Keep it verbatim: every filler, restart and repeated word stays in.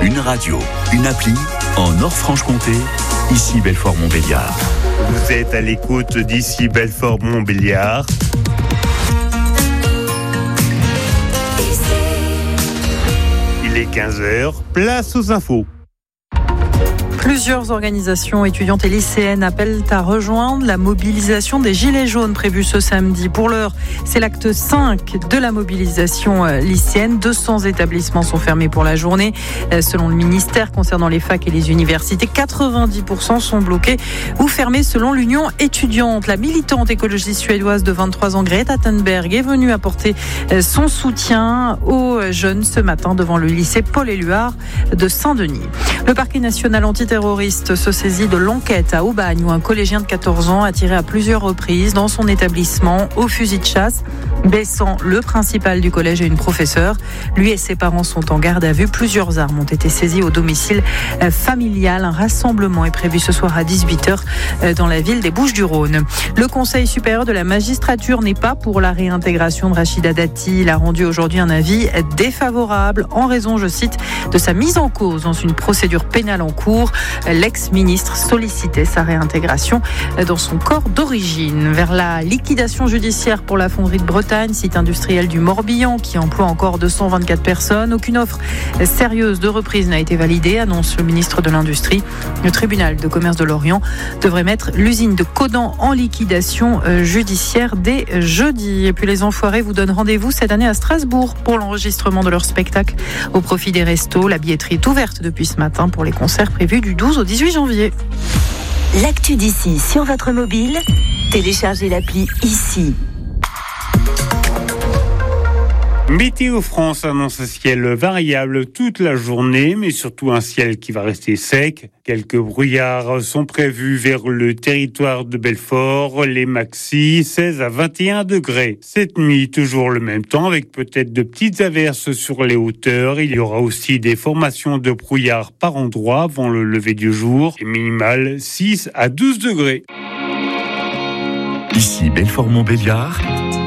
Une radio, une appli, en Nord-Franche-Comté, ici Belfort-Montbéliard. Vous êtes à l'écoute d'ici Belfort-Montbéliard. Il est quinze heures, place aux infos. Plusieurs organisations étudiantes et lycéennes appellent à rejoindre la mobilisation des Gilets jaunes prévue ce samedi. Pour l'heure, c'est l'acte cinq de la mobilisation lycéenne. deux cents établissements sont fermés pour la journée. Selon le ministère, concernant les facs et les universités, quatre-vingt-dix pour cent sont bloqués ou fermés selon l'Union étudiante. La militante écologiste suédoise de vingt-trois ans, Greta Thunberg, est venue apporter son soutien aux jeunes ce matin devant le lycée Paul-Éluard de Saint-Denis. Le parquet national antiterroriste se saisit de l'enquête à Aubagne où un collégien de quatorze ans a tiré à plusieurs reprises dans son établissement au fusil de chasse, blessant le principal du collège et une professeure. Lui et ses parents sont en garde à vue. Plusieurs armes ont été saisies au domicile familial. Un rassemblement est prévu ce soir à dix-huit heures dans la ville des Bouches-du-Rhône. Le Conseil supérieur de la magistrature n'est pas pour la réintégration de Rachida Dati. Il a rendu aujourd'hui un avis défavorable en raison, je cite, de sa mise en cause dans une procédure pénale en cours. L'ex-ministre sollicitait sa réintégration dans son corps d'origine. Vers la liquidation judiciaire pour la fonderie de Bretagne, site industriel du Morbihan qui emploie encore deux cent vingt-quatre personnes. Aucune offre sérieuse de reprise n'a été validée, annonce le ministre de l'Industrie. Le tribunal de commerce de Lorient devrait mettre l'usine de Codan en liquidation judiciaire dès jeudi. Et puis les Enfoirés vous donnent rendez-vous cette année à Strasbourg pour l'enregistrement de leur spectacle au profit des restos. La billetterie est ouverte depuis ce matin pour les concerts prévus du douze au dix-huit janvier. L'actu d'ici sur votre mobile, téléchargez l'appli ici. Météo France annonce un ciel variable toute la journée, mais surtout un ciel qui va rester sec. Quelques brouillards sont prévus vers le territoire de Belfort, les maxi seize à vingt et un degrés. Cette nuit, toujours le même temps, avec peut-être de petites averses sur les hauteurs. Il y aura aussi des formations de brouillard par endroits avant le lever du jour, et minimal six à douze degrés. Ici Belfort-Montbéliard,